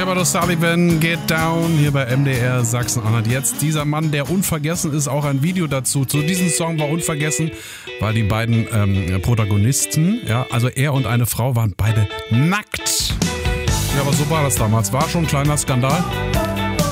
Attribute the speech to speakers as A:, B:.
A: Herbert O'Sullivan, Get Down, hier bei MDR Sachsen-Anhalt. Jetzt dieser Mann, der unvergessen ist, auch ein Video dazu. Zu diesem Song war unvergessen, weil die beiden Protagonisten, ja, also er und eine Frau, waren beide nackt. Ja, aber so war das damals. War schon ein kleiner Skandal.